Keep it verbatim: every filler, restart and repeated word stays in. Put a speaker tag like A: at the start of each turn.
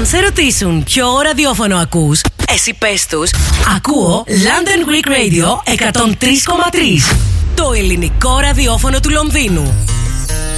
A: Αν σε ρωτήσουν ποιο ραδιόφωνο ακούς, εσύ πες τους, ακούω London Greek Radio εκατόν τρία κόμμα τρία. Το ελληνικό ραδιόφωνο του Λονδίνου.